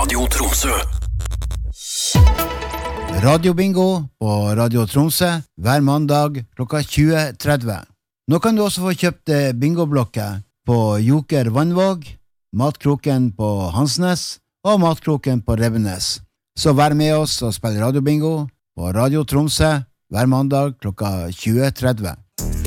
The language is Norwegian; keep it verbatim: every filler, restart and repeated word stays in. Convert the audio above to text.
Radio Tromsø. Radiobingo på Radio Tromsø hver mandag klokka tjue tretti. Nå kan du også få kjøpt bingoblokker på Joker Vannvåg, Matkroken på Hansnes og Matkroken på Rebbenes. Så vær med oss og spill radiobingo på Radio Tromsø hver mandag klokka tjue tretti.